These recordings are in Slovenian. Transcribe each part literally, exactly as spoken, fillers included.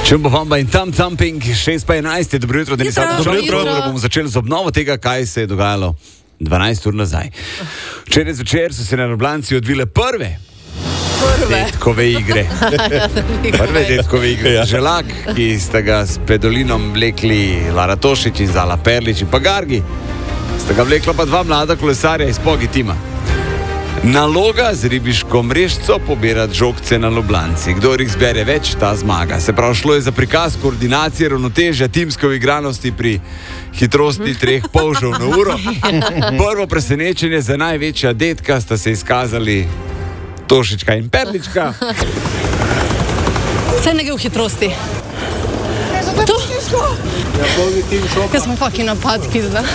Čumbo Vamba in Tam Thumping, šest pa enajst, dobro jutro, Denis Avto. Dobro jutro, bomo začeli z obnovo tega, kaj se je dogajalo dvanajst ur nazaj. Včeraj zvečer so se na Ljubljanci odvile prve detkove igre. Prve detkove igre. Ja. Želak, ki sta ga s pedolinom vlekli Lara Tošič in Zala Perlič in pa Gargi. Sta ga vlekla pa dva mlada kolesarja iz Pogi tima. Naloga z ribiško mrežco pobirati žogce na Ljubljanci. Kdor jih zbere več, ta zmaga. Se pravi, šlo je za prikaz koordinacije, ravnotežja, timske igranosti pri hitrosti treh polžev na uro. Prvo presenečenje za največja detka sta se izkazali Tošička in Perlička. Vse nekaj v hitrosti. Tu? Kaj smo faki napadki zdaj?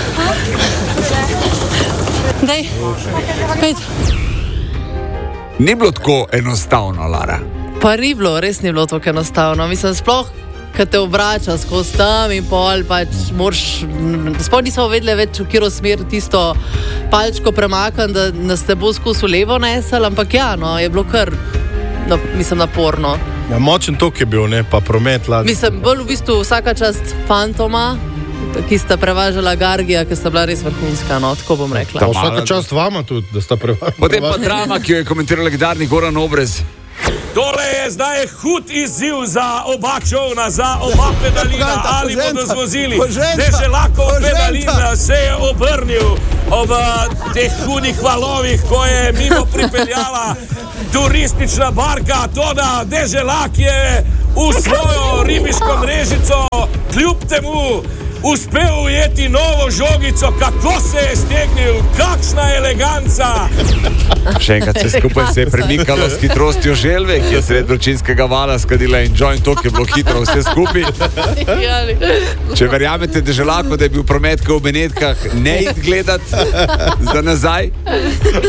Daj, pet. Ni bilo tako enostavno, Lara. Pa ni bilo, res ni bilo tako enostavno. Mislim, sploh, kad te obrača skozi tam in pol, pač moraš, sploh nismo vedeli več, v katero smer tisto palčko premakam, da nas te bo skozi levo nesel, ampak ja, no, je bilo kar, no, mislim, naporno. Ja, močen tok je bil, ne, pa promet ladij. Mislim, bolj v bistvu vsaka čast Fantoma, ki sta prevažala Gargija, ki sta bila res vrhunska, no, tako bom rekla. Pa vsaka čast vama tudi, da sta prevažala. Potem pa drama, ki jo je komentiral legendarni Goran Obrez. Tole je zdaj hud izziv za oba čovna, za oba pedalina, ali bodo zvozili. Deželakov pedalin se je obrnil ob teh hudih valovih, ko je mimo pripeljala turistična barka. Toda Deželak je v svojo ribiško mrežico kljub temu uspel ujeti novo žogico. Kako se je stegnil, kakšna eleganca. Še enkrat se skupaj se je premikalo s hitrostjo želve, ki je sred vročinskega vala skadila in joint, to je bilo hitro vse skupaj. Če verjamete Deželaku, da je bil promet v Benetkah, ne id gledat za nazaj.